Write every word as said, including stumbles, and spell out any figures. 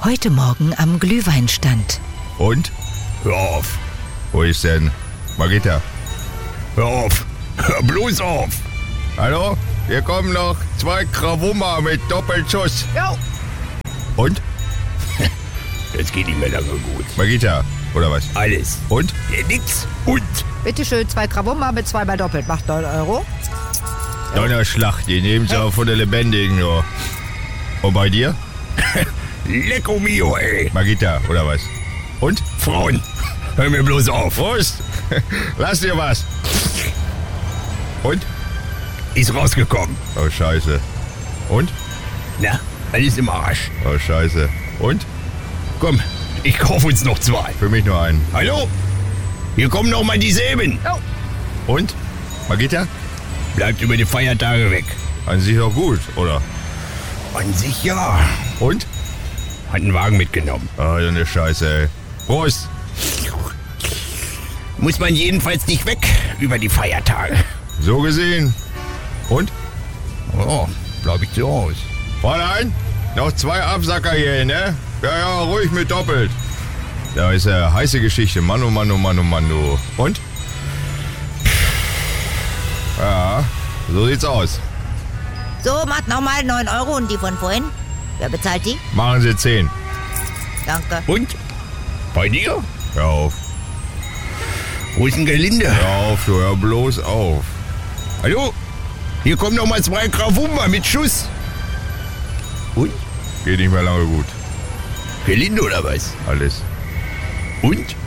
Heute Morgen am Glühweinstand. Und? Hör auf. Wo ist denn Margita? Hör auf. Hör bloß auf. Hallo? Hier kommen noch zwei Krawummer mit Doppelschuss. Jo. Und? Das geht nicht mehr lange gut. Margita, oder was? Alles. Und? Ja, nix. Und? Bitteschön, zwei Krawummer mit zweimal doppelt. Macht neun Euro. Donnerschlag, die nehmen sie auch von der Lebendigen nur. Und bei dir? Lecco mio, ey. Margita, oder was? Und? Frauen, hör mir bloß auf. Prost! Lass dir was! Und? Ist rausgekommen. Oh, scheiße. Und? Na, alles im Arsch. Oh, scheiße. Und? Komm, ich kauf uns noch zwei. Für mich nur einen. Hallo? Hier kommen noch mal dieselben. Und? Margita? Bleibt über die Feiertage weg. An sich auch gut, oder? An sich ja. Und? Hat einen Wagen mitgenommen. Ah, so eine Scheiße, ey. Prost! Muss man jedenfalls nicht weg über die Feiertage. So gesehen. Und? Oh, glaub ich so aus. Fräulein, noch zwei Absacker hier, ne? Ja, ja, ruhig mit doppelt. Da ist eine heiße Geschichte. Mann, oh Mann, oh Mann, oh Mann, oh. Und? Ja, so sieht's aus. So, macht nochmal neun Euro und die von vorhin. Wer bezahlt die? Machen Sie zehn. Danke. Und? Bei dir? Hör auf. Wo ist denn Gelinde? Hör auf, du hör bloß auf. Hallo? Hier kommen noch mal zwei Krawummer mit Schuss. Und? Geht nicht mehr lange gut. Gelinde oder was? Alles. Und?